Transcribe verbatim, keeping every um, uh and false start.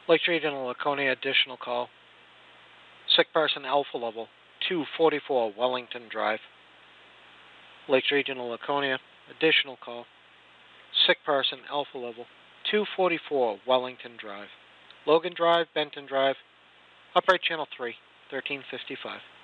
Lakes Regional Laconia, additional call. Sick person Alpha Level, two forty-four Wellington Drive. Lakes Regional Laconia, additional call. Sick person Alpha Level, two forty-four Wellington Drive. Logan Drive, Benton Drive, upright channel three, thirteen fifty-five.